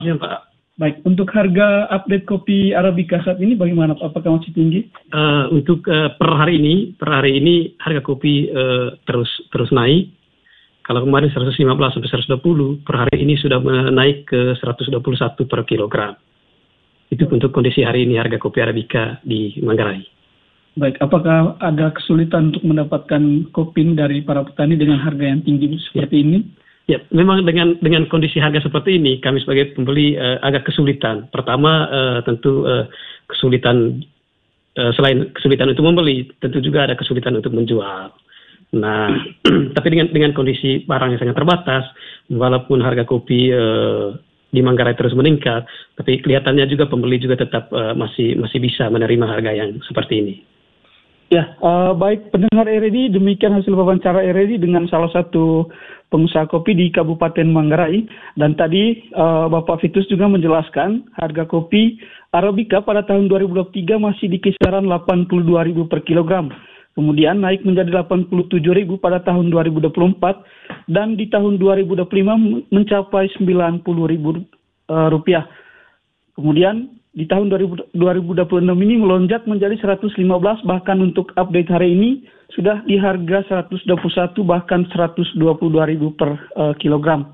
Ya, Pak. Baik, untuk harga update kopi Arabica saat ini bagaimana Pak? Apakah masih tinggi? Untuk per hari ini harga kopi terus naik. Kalau kemarin 115 sampai 120, per hari ini sudah naik ke 121 per kilogram. Itu untuk kondisi hari ini harga kopi Arabica di Manggarai. Baik, apakah ada kesulitan untuk mendapatkan kopi dari para petani dengan harga yang tinggi seperti ini? Ya, memang dengan kondisi harga seperti ini, kami sebagai pembeli agak kesulitan. Pertama, tentu kesulitan selain kesulitan untuk membeli, tentu juga ada kesulitan untuk menjual. Nah, tapi dengan kondisi barang yang sangat terbatas, walaupun harga kopi di Manggarai terus meningkat, tapi kelihatannya juga pembeli juga tetap masih bisa menerima harga yang seperti ini. Ya, baik pendengar RRI, demikian hasil wawancara RRI dengan salah satu pengusaha kopi di Kabupaten Manggarai. Dan tadi Bapak Vitus juga menjelaskan harga kopi Arabica pada tahun 2023 masih di kisaran 82.000 per kilogram. Kemudian naik menjadi 87.000 pada tahun 2024 dan di tahun 2025 mencapai 90.000 rupiah. Kemudian di tahun 2026 ini melonjak menjadi 115, bahkan untuk update hari ini sudah di harga 121 bahkan 122.000 per kilogram.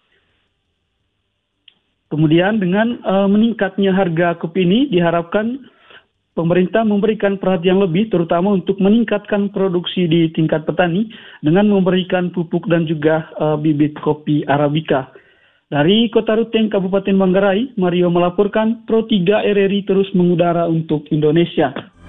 Kemudian dengan meningkatnya harga kopi ini diharapkan pemerintah memberikan perhatian lebih terutama untuk meningkatkan produksi di tingkat petani dengan memberikan pupuk dan juga bibit kopi Arabica. Dari Kota Ruteng, Kabupaten Manggarai, Mario melaporkan Pro 3 RRI terus mengudara untuk Indonesia.